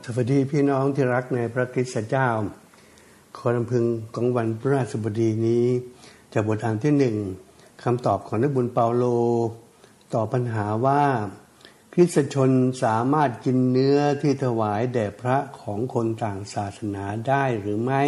สวัสดีพี่น้องที่รักในพระคริสต์เจ้าขอรำพึงของวันพฤหัสบดีนี้จากบทอ่านที่1คำตอบของนักบุญเปาโลตอบปัญหาว่าคริสตชนสามารถกินเนื้อที่ถวายแด่พระของคนต่างศาสนาได้หรือไม่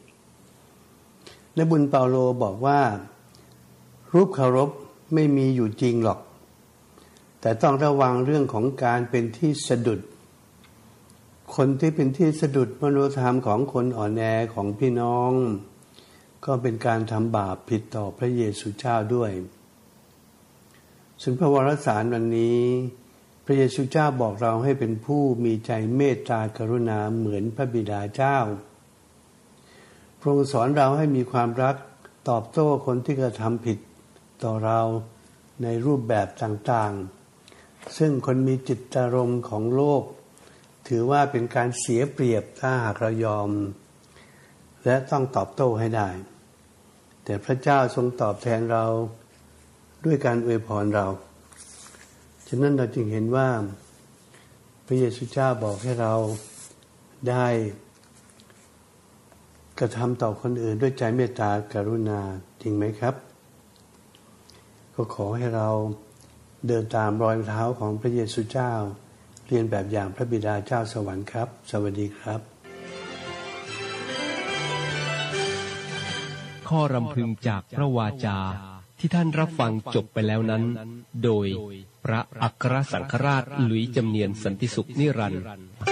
นักบุญเปาโลบอกว่ารูปเคารพไม่มีอยู่จริงหรอกแต่ต้องระวังเรื่องของการเป็นที่สะดุดคนที่เป็นที่สะดุดมโนธรรมของคนอ่อนแอของพี่น้องก็เป็นการทำบาปผิดต่อพระเยซูเจ้าด้วยซึ่งพระวรสารวันนี้พระเยซูเจ้าบอกเราให้เป็นผู้มีใจเมตตากรุณาเหมือนพระบิดาเจ้าพระองค์สอนเราให้มีความรักตอบโต้คนที่กระทำผิดต่อเราในรูปแบบต่างๆซึ่งคนมีจิตอารมณ์ของโลกถือว่าเป็นการเสียเปรียบถ้าหากเรายอมและต้องตอบโต้ให้ได้แต่พระเจ้าทรงตอบแทนเราด้วยการอวยพรเราฉะนั้นเราจึงเห็นว่าพระเยซูเจ้าบอกให้เราได้กระทำต่อคนอื่นด้วยใจเมตตากรุณาจริงไหมครับก็ขอให้เราเดินตามรอยเท้าของพระเยซูเจ้าเรียนแบบอย่างพระบิดาเจ้าสวรรค์ครับสวัสดีครับข้อรำพึงจากพระวาจาที่ท่านรับฟังจบไปแล้วนั้นโดยพระอัครสังฆราชหลุยส์จำเนียนสันติสุขนิรันดร์